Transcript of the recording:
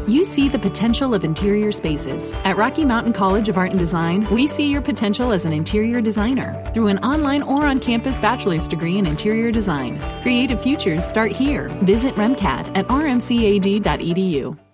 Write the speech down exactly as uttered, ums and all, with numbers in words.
You see the potential of interior spaces. At Rocky Mountain College of Art and Design, we see your potential as an interior designer through an online or on-campus bachelor's degree in interior design. Creative futures start here. Visit REMCAD at r m c a d dot e d u.